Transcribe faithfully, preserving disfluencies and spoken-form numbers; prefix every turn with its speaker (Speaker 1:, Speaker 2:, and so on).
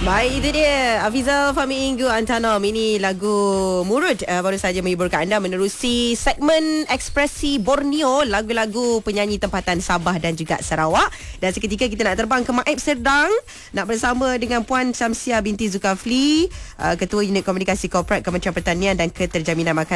Speaker 1: Baik, itu dia Afizal Fahmi Inggu Antanom. Ini lagu Murud uh, baru saja menghiburkan anda menerusi segmen Ekspresi Borneo, lagu-lagu penyanyi tempatan Sabah dan juga Sarawak. Dan seketika kita nak terbang ke Maib Serdang, nak bersama dengan Puan Syamsiah binti Zulkafli, uh, Ketua Unit Komunikasi Korporat Kementerian Pertanian dan Keterjaminan Makanan